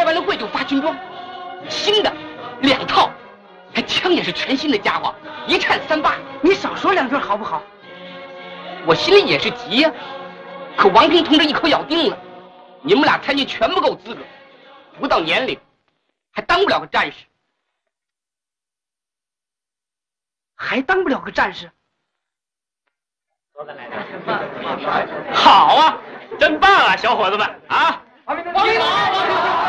完了会就发军装，新的2套，还枪也是全新的家伙，一颤3八。 你少说2句好不好？ 我心里也是急呀，可王平同志一口咬定了，你们俩参军全不够资格，不到年龄，还当不了个战士。 还当不了个战士？ 好啊，真棒啊，小伙子们啊！ 王平同志，